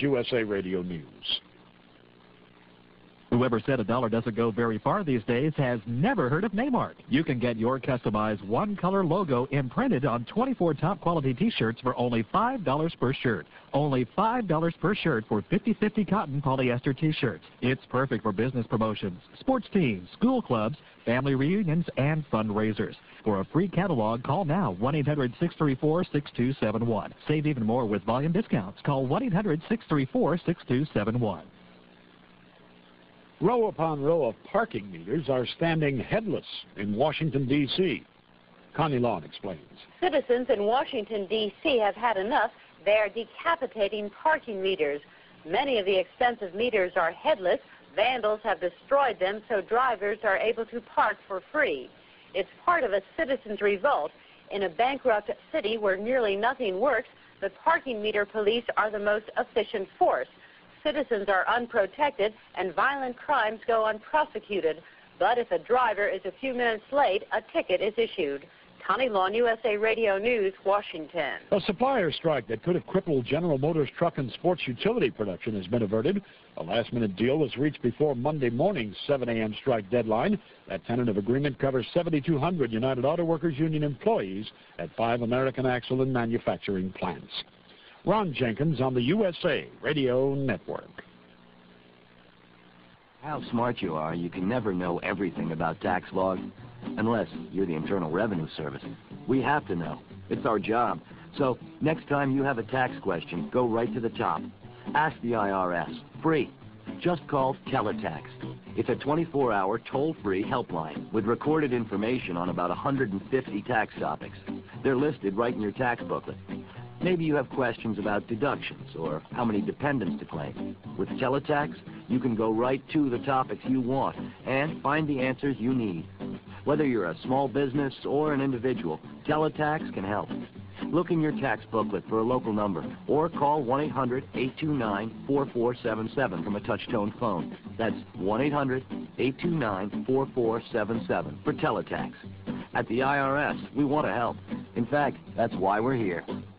USA Radio News. Whoever said a dollar doesn't go very far these days has never heard of Nemark. You can get your customized one-color logo imprinted on 24 top-quality T-shirts for only $5 per shirt. Only $5 per shirt for 50/50 cotton polyester T-shirts. It's perfect for business promotions, sports teams, school clubs, family reunions, and fundraisers. For a free catalog, call now 1-800-634-6271. Save even more with volume discounts. Call 1-800-634-6271. Row upon row of parking meters are standing headless in Washington, D.C. Connie Lawn explains. Citizens in Washington, D.C. have had enough. They are decapitating parking meters. Many of the expensive meters are headless. Vandals have destroyed them so drivers are able to park for free. It's part of a citizens' revolt. In a bankrupt city where nearly nothing works, the parking meter police are the most efficient force. Citizens are unprotected and violent crimes go unprosecuted. But if a driver is a few minutes late, a ticket is issued. Connie Lawn, USA Radio News, Washington. A supplier strike that could have crippled General Motors truck and sports utility production has been averted. A last-minute deal was reached before Monday morning's 7 a.m. strike deadline. That tentative agreement covers 7,200 United Auto Workers Union employees at 5 American Axle and manufacturing plants. Ron Jenkins on the USA Radio Network. How smart you are, you can never know everything about tax laws, unless you're the Internal Revenue Service. We have to know. It's our job. So next time you have a tax question, go right to the top. Ask the IRS. Free. Just call Teletax. It's a 24-hour toll-free helpline with recorded information on about 150 tax topics. They're listed right in your tax booklet. Maybe you have questions about deductions or how many dependents to claim. With Teletax, you can go right to the topics you want and find the answers you need. Whether you're a small business or an individual, Teletax can help. Look in your tax booklet for a local number or call 1-800-829-4477 from a touch-tone phone. That's 1-800-829-4477 for Teletax. At the IRS, we want to help. In fact, that's why we're here.